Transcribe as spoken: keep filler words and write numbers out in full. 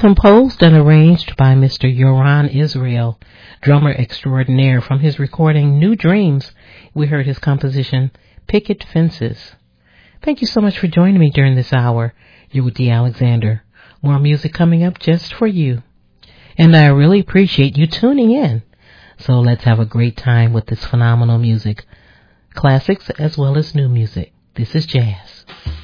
composed and arranged by Mister Yoran Israel, drummer extraordinaire. From his recording New Dreams, we heard his composition Picket Fences. Thank you so much for joining me during this hour. You're with Dee Alexander. More music coming up just for you. And I really appreciate you tuning in. So let's have a great time with this phenomenal music. Classics as well as new music. This is Jazz.